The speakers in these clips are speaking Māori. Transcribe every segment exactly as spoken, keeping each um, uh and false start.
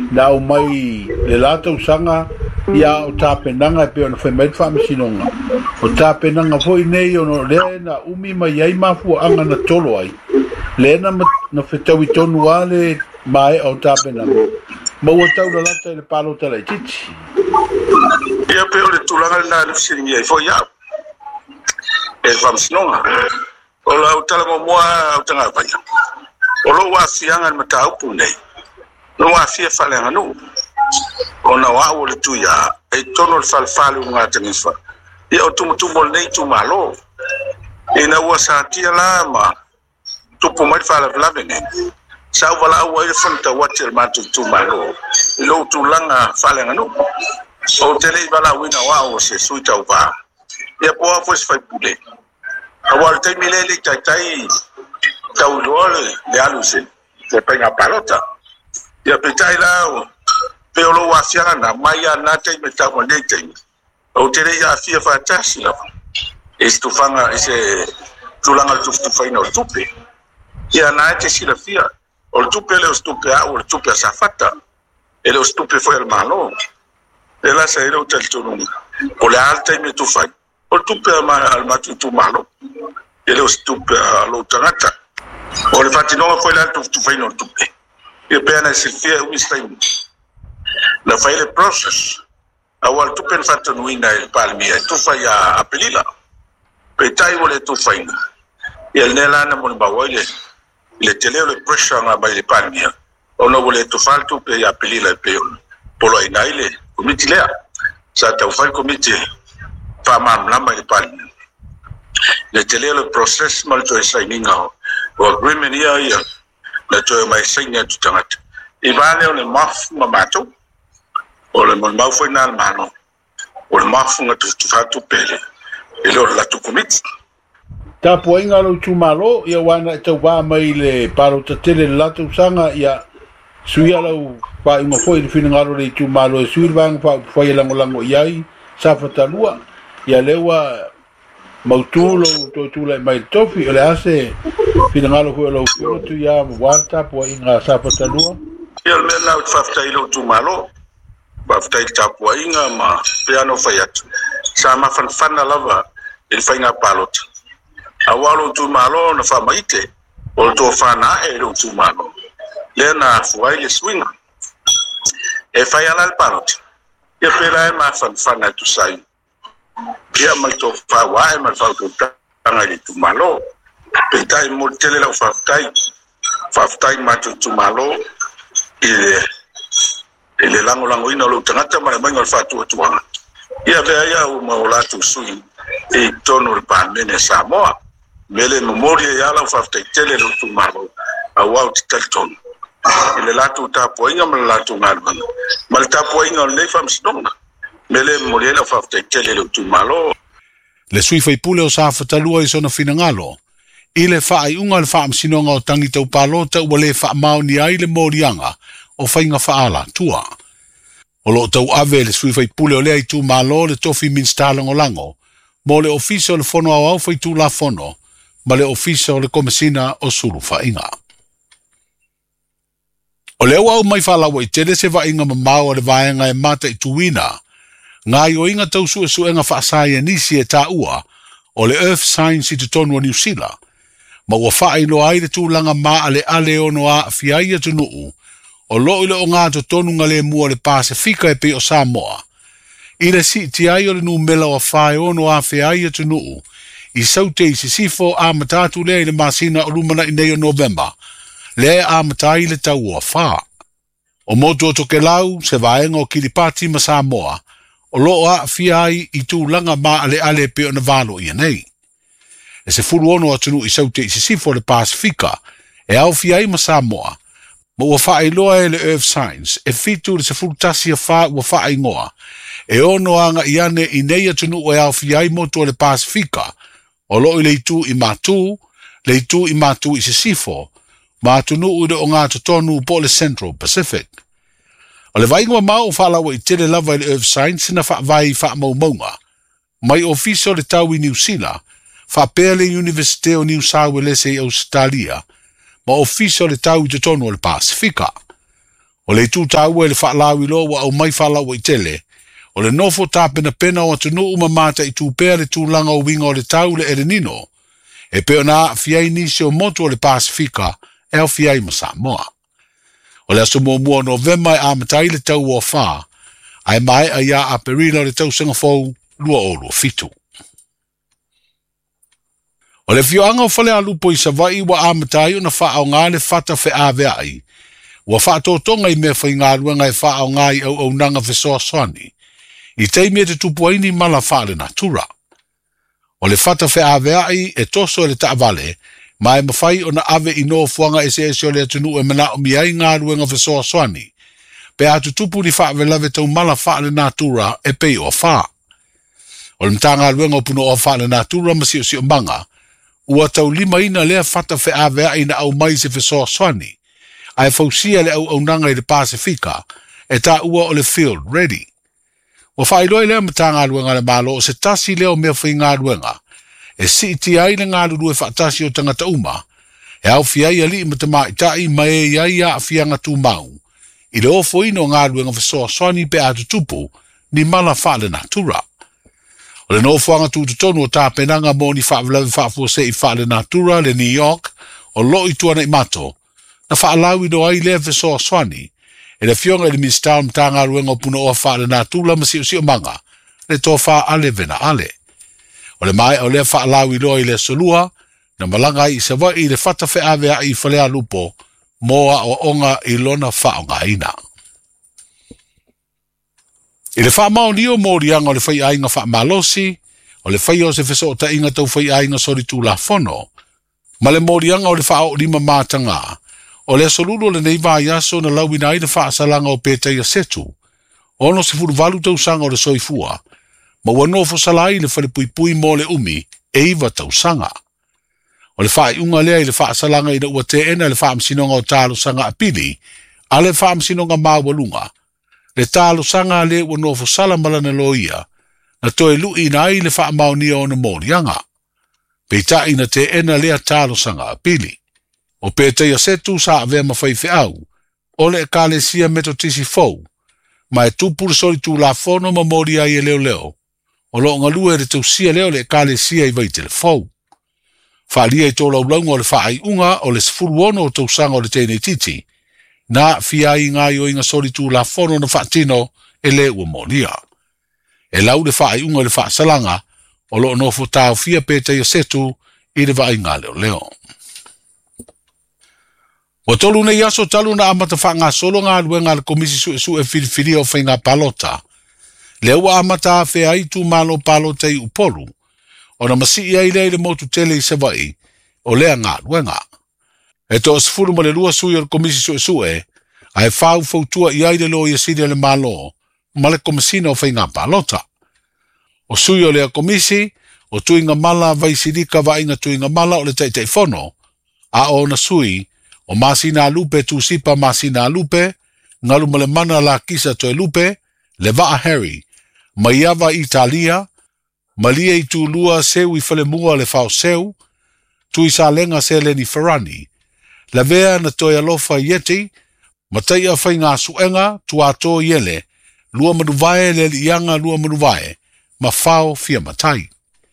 na o mai le latou saga ia o tapenanga pe ona fai mai fa'amasinonga o tapenanga foi nei ono lea na umi mai ai mafuaaga na tolo ai le na na fetau tonu ale mai o tapenanga maua taula lata i le palota laitiiti ia pe o le tulaga lenā le fesiligi ai foi au e fa'amasinoga o lau talamomoa au tagavaia o lou afiaga le mataupu nei no afia fa'aleaganu ona o a'u o le tuia e tono le falefale uga tagifa ia o tumutumu o lenei tumālō ina ua satia la ma tupu mai le fa'alavelave nei sa au vala'au ai le fanatauati a le matou tumālō i lou tulaga fa'aleaganu o telei valauina o a'u o se sui tauvā ia po a foi se faipule aua le taimi lē lei taitai tauiloa le alu se se paiga palota ia petai la pe o lou afiaga na mai ana taimi tau nei taimi o telei afia fatasi lava e se tufaga e se tulaga le tufutufaina o le tupe ia na e te silafia o le tupe le o se tupe a'u o le tupe a safata e le o se tupe foi a le mālō e lasa e leu talitonuga o le a le taimi e tufai o le tupe a le matutu mālō e le o se tupe a lou tagata o le fatinoga foi le a le tufutufaina o le tupe ia pea na e silafia umi se taimi na fai le process aua le tupe na fatanuina i le palemia e tufa ia apelila petai o le tufaina ia lenei lana mo le mau ai le le tele o le pressure aga mai le palemia ona ua le tufa le tupe ia apelila e pe ona poloaina ai le komiti lea sa taufai komiti fa'amamalama i le palemia le tele o le process ma le toe sainiga o agreement ia ia na toe mai saini atu tagata i vale o le mafu ma matou o le mau foi na le mano o le mafu nga tufatu pele e le o le latu komiti tapuaiga lou tumālō ia ua ana e tauvā mai le palota tele le latou saga ia suia lau fa'aiga foi le finagalo le tumālō e sui le vaga fa'aupufai e lagolago i ai sa fatalua ia le ua mautū lou toetula'i mai le tofi o le ase finagalo foi o lou fiolatu ia mauā le tapuaiga sa fatalua ia le mea lau te fa'afetai lou tumālō fa'afetai le tapuaiga ma pea no fai atu sa mafanafana lava i le faiga palota aua lou tumālō na fa'amaite o le tofana'e e lou tumālō lea na afuai le suiga e fai ala le palota ia pela e mafanafana e tusai ia ma le tofaua'e ma le fa'autautaga i le tumālō petai mo le tele lau fa'afetai fa'afetai matou tumālō i le e le lagolagoina o lou tagata ma le maiga o le fa'atuatuaga ia vea ia uma o latou sui e tonu le pamene samoa me le memoria ia lau fa'afetaitele lou tumālō auā o te talitonu i le latou tapuaiga ma le latou galuega ma le tapuaiga o lenei fa'amasinoga me le memoria lau fa'afetaitele lou tumālō le sui faipule o sa fatalua i sona finagalo i le fa'ai'uga le fa'amasinoga o tagi taupalota ua lē fa'amaoni ai le moliaga o whainga whaala tua. O lo tau ave le sui fai pule o lea i tu malo le tofi minsta lango lango, mo le ofisa o le fono au au fai tu la fono, ma le ofisa o le komesina o suru whainga. O le au au mai whalawa i tere se whainga ma mau o le vaenga e mata i tuina, ngā i o inga tau su e su enga whaasai e nisi e tā ua, o le Earth Science i te tonu o New Zealand, ma ua whaai lo ai le tūlanga maa ale ale ono a fiaia tu nuu, o lo ile o ngā to tonu ngale mua le Pasifika e pe o Samoa. I le si ti ai o le nu mela o whae ono a fiaia tu nuu, i saute i si sifo a matatu le i le masina o lumana i nei o November, le a matai le tau o wha. O motu o toke lau, se vaenga o Kiripati ma Samoa, o lo a fiai i tu langa ma ale ale pe o na valo i nei. E se furu ono atunu i saute i si sifo le Pasifika, e au fiai ma Samoa, ma ua whaai loa e le Earth Science, e fitu le se furu tasi a wha ua whaai ngoa, e ono anga i ane i nei atunu o e au fiai motu o le Pasifika, o lo i le itu i matu, le itu i matu i se sifo, ma atunu u o ngā tonu po le Central Pacific. O le vaingwa mau whalawa i tere lava i le Earth Science na wha vai wha mau maunga, mai ofiso le tau i New Zealand, wha pele University o New South Wales e Australia, ma ofiso le tau i te tonu o le Pasifika. O le tu tau e le whaalawi lo wa au mai whaalawa i tele. O le nofo tā pena pena o atu nuu mamata i tūpea le tūlanga o winga o le tau le ere nino. E peo nā fiai nisi o motu o le Pasifika e au fiai ma Samoa. O le aso mua mua Novemba e amatai le tau o wha, ai mai a ia a perila le tau Singafou lua o lua fitu. O le fioanga o fale alupo i Savai wa amatai o na wha au ngā le fata fe ave ai. Wa wha tōtonga i mea whai ngā ruenga e wha au ngā i au au nanga fe soa soani. I teimia te tupu aini mala wha le natura. O le fata fe ave ai e toso e le taavale, ma e mawhai o na ave i no fuanga e se ese o le atunu e mana o miai ngā ruenga fe soa soani. Pe atu tupu ni wha velave tau mala wha le natura e pei o wha. O le mta ngā ruenga o puno o wha le natura ma si o si o manga, ua tau lima ina lea fata fe ave ai na au mai se fe soa soani. Ai fausia le au au nanga i le Pasifika, e ta ua o le field ready. Wa whailoi lea mta ngā ruenga le malo o se tasi leo mea whi ngā ruenga, e si iti ai le ngā ruru e whaatasi o tangata uma, e au fiai ali i matama i tai mai e iai a fianga tu mau, i le ofo ino ngā ruenga whasoa soani pe atu tupu, ni mala wha le natura. O le no fuanga tu tonu o tā penanga mo ni whaavlawe whaafua se i wha le natura le New York, o lo i tuana i mato, na whaalawi no ai lea whasoa soani, e le fionga le Mistown mta ngā ruenga o puna o wha le natura ma si o si o manga, le tō wha ale vena ale. O le mai o le whaalawi no i le solua, na malanga i Savai i le whata wha avea i whalea lupo, moa o onga i lona wha o ngā ina. I le wha mao ni o mōrianga o le whai ainga wha malosi, o le whai o se wheso o ta inga tau whai ainga sori tū la whono, ma le mōrianga o le wha o lima mātanga, o le solulu o le nei vā yaso na lauina i le wha asalanga o pētai a setu, ono se furu valu tau sanga o le soifua, ma wano fo salai le whale pui pui mo le umi e iwa tau sanga. O le wha i unga lea i le wha asalanga i na ua te ena le wha amsinonga o tālo sanga apili, a le wha amsinonga māwalunga, le tālo sanga le wano fo salamalana loia, na toe lui na ai le wha amaunia o na mōrianga. Peita i na te ena lea tālo sanga apili. O pētai a setu sa avea mawhaife au, o le e kāle sia meto tisi fau, ma e tupura sori tū la whono ma mori ai e leo leo, o lo ngā lua e re tau sia leo le e kāle sia i vai te le fau. Whaalia i tō laulaunga o le whaai unga o le sfuruono o tau sanga o le tēnei titi, na fia i ngā i o inga sori tū la whono na whaatino e le ua moria. E lau le whaai unga le whaasalanga, o lo nofo tāu fia pētai a setu i le vai ngā leo leo. O tolu nei aso talu na amata wha ngā solo ngā ruenga le komisi su e su e whiriwhiri o whai ngā palota. Le ua amata a whea i tū malo palota i upolu, o na masi i ai le motu tele i Savai, o lea ngā ruenga. E to asfuru ma le lua sui o le komisi su e su e, a e whau fautua i ai le lo i asiri le malo, ma le komisina o whai ngā palota. O sui o lea komisi, o tuinga mala vai sirika va inga tuinga mala o le teitei whono, a o na sui, o masina lupe tu sipa masina lupe, ngalu male mana la kisa to lupe, le vaa Harry, maiava Italia, malia i tu lua seu i fale mua le fao seu, tu i sa lenga se leni Ferrani, la vea na toia lofa yeti, matai a fai ngā suenga, tu ato yele, lua manuvae le lianga lua manuvae, ma fao fia matai.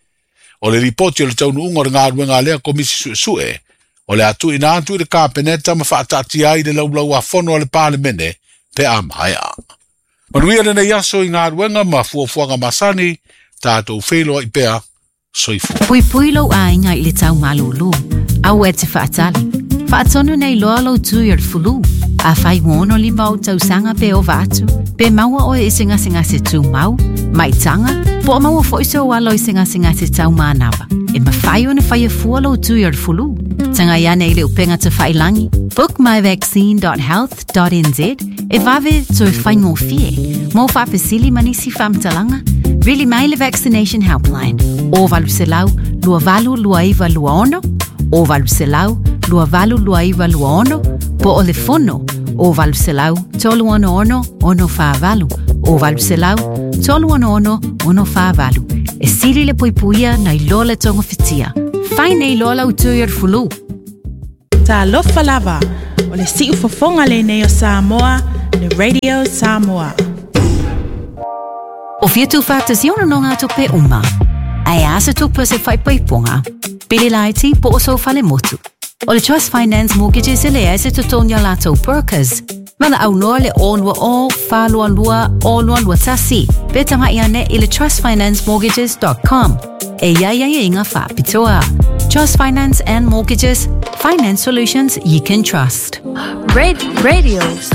O le ripoti o le taunu unga ngā ruenga lea komisi sue sue, o le atu ina atu i le kāpeneta ma whaatati ai le laulau a whono le pālemene pe a maia. Manuia le nei aso i ngā ruenga ma fuafuanga masani, tātou wheloa i pea soifu. Pui pui lau a inga i le tau malulu, au e te whaatali. Whaatonu nei loa lau tui ar fulu, a whai wono li mau tau sanga pe o vatu, pe maua o e singa singa se tū mau, mai tanga, po maua foiso o alo i singa singa se tau mānawa, e ma whai o ne whai e fua lau tui ar fulu. Tanga ia nei le upenga te whailangi. Book my vaccine dot health dot n z e vave to e whaingo fie. Mo whapesili manisi whamtalanga. Really mai le vaccination helpline. O valu se lau, lua valu lua iwa lua ono. O valu se lau, lua valu lua iwa lua ono. Po o le fono. O valu se lau, tolu ono ono, ono wha valu. O valu se lau, tolu ono ono, ono wha valu. E siri le puipuia na i loa le tongo fitia. Whai nei loa lau tui ar fulu. Ta lofa lava, o le siu fofonga le nei o Samoa, le Radio Samoa. O fia tu fatas iona no ngā tupe uma. Ai asa tupe se whai paiponga. Pili laiti po o so fale motu. O le Trust Finance Mortgages ele ai se tutonia lato Perkers. Mana au noa le onwa o, whalua lua, onwa lua tasi. Betanga iane i le trust finance mortgages dot com. E ia ia inga wha pitoa. Trust Finance and Mortgages. Finance solutions you can trust. Red Radio